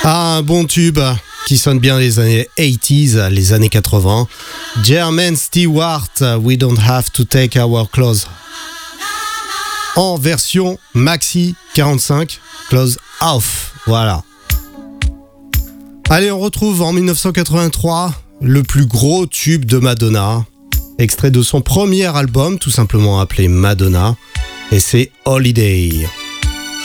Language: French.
Ah, un bon tube qui sonne bien les années 80s, les années 80. Jermaine Stewart, We Don't Have to Take Our Clothes. En version maxi 45, Close Off. Voilà. Allez, on retrouve en 1983 le plus gros tube de Madonna, extrait de son premier album, tout simplement appelé Madonna, et c'est Holiday.